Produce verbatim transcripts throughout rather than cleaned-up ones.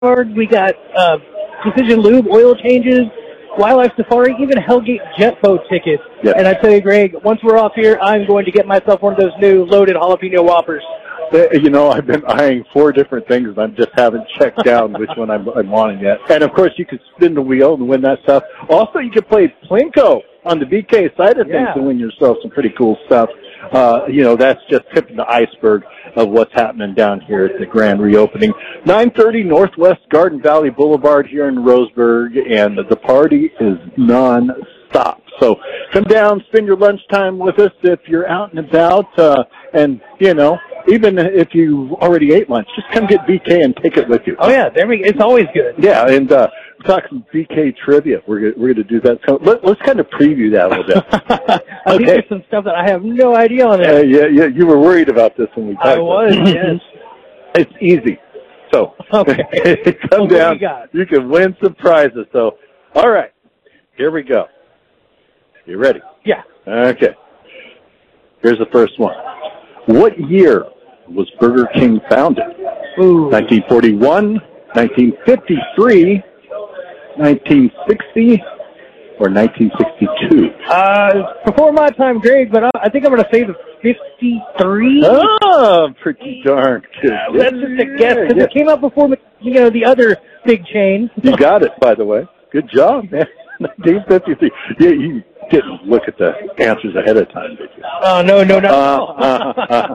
Boulevard. We got uh, Precision Lube, oil changes, Wildlife Safari, even Hellgate Jet Boat tickets. Yes. And I tell you, Greg, once we're off here, I'm going to get myself one of those new loaded jalapeno Whoppers. You know, I've been eyeing four different things, and I just haven't checked down which one I'm, I'm wanting yet. And, of course, you can spin the wheel and win that stuff. Also, you can play Plinko on the B K side of things Yeah. and win yourself some pretty cool stuff. Uh, you know, that's just tipping the iceberg of what's happening down here at the grand reopening. nine thirty Northwest Garden Valley Boulevard here in Roseburg, and the party is non-stop. So come down, spend your lunchtime with us if you're out and about, uh, and, you know, even if you already ate lunch, just come get B K and take it with you. Oh, yeah, there we, it's always good. Yeah, and uh, we're talking B K trivia. We're gonna, we're going to do that. So let, let's kind of preview that a little bit. I think there's some stuff that I have no idea on Uh, it. yeah, yeah, you were worried about this when we talked. I was, about it. yes. It's easy. So Okay. come Well, what down. we got? You can win some prizes. So, all right, here we go. You ready? Yeah. Okay. Here's the first one. What year was Burger King founded? Ooh. nineteen forty-one, nineteen fifty-three, nineteen sixty, or nineteen sixty-two? Uh, before my time, Greg, but I, I think I'm going to say the fifty-three. Oh, pretty darn good. Uh, that's just a guess, because Yeah, it came out before, you know, the other big chain. You got it, by the way. Good job, man. nineteen fifty-three. Yeah, you didn't look at the answers ahead of time, did you? Oh, no, no, no. Uh, uh, uh.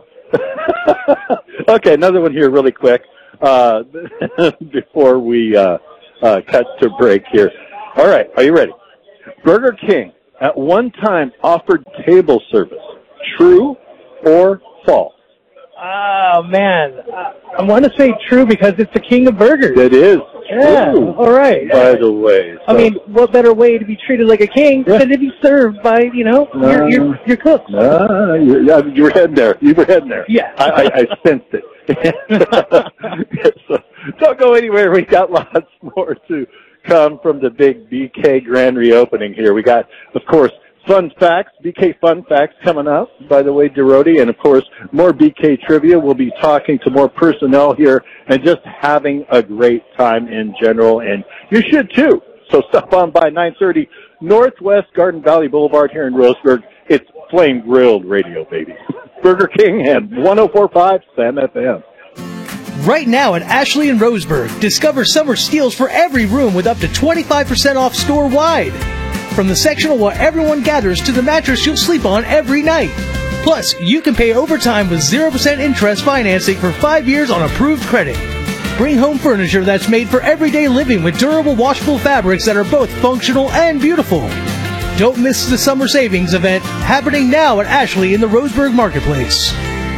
Okay, another one here really quick uh, before we uh, uh, cut to break here. All right, are you ready? Burger King at one time offered table service. True or false? Oh, man. I, I want to say true because it's the king of burgers. It is Yeah, true. all right. By the way. I so- mean, what better way to be treated like a king Yeah. than to be served by, you know, No. your, your, your cooks? Ah, you, yeah, you were heading there. You were heading there. Yeah. I, I, I sensed it. So, don't go anywhere. We got lots more to come from the big B K grand reopening here. We got, of course, fun facts, B K fun facts coming up, by the way, Doroti, and of course, more B K trivia. We'll be talking to more personnel here and just having a great time in general, and you should too. So stop on by nine thirty Northwest Garden Valley Boulevard here in Roseburg. It's Flame Grilled Radio, baby. Burger King and one oh four point five Sam F M. Right now at Ashley and Roseburg, discover summer steals for every room with up to twenty-five percent off store-wide. From the sectional where everyone gathers to the mattress you'll sleep on every night. Plus, you can pay overtime with zero percent interest financing for five years on approved credit. Bring home furniture that's made for everyday living with durable washable fabrics that are both functional and beautiful. Don't miss the summer savings event happening now at Ashley in the Roseburg Marketplace.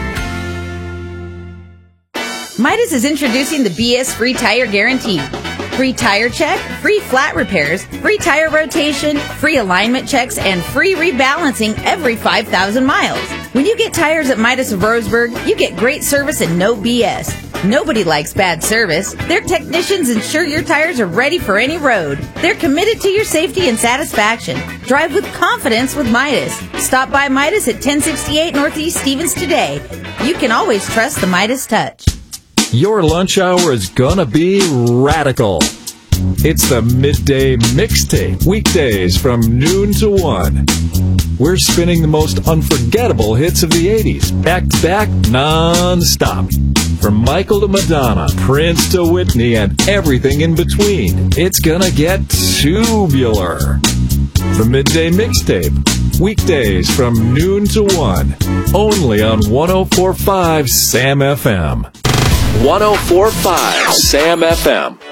Midas is introducing the B S Free Tire Guarantee. Free tire check, free flat repairs, free tire rotation, free alignment checks, and free rebalancing every five thousand miles. When you get tires at Midas of Roseburg, you get great service and no B S. Nobody likes bad service. Their technicians ensure your tires are ready for any road. They're committed to your safety and satisfaction. Drive with confidence with Midas. Stop by Midas at ten sixty-eight Northeast Stevens today. You can always trust the Midas touch. Your lunch hour is gonna be radical. It's the Midday Mixtape, weekdays from noon to one. We're spinning the most unforgettable hits of the eighties, back to back, non-stop. From Michael to Madonna, Prince to Whitney, and everything in between. It's gonna get tubular. The Midday Mixtape, weekdays from noon to one, only on one oh four point five Sam F M. one oh four point five Sam F M.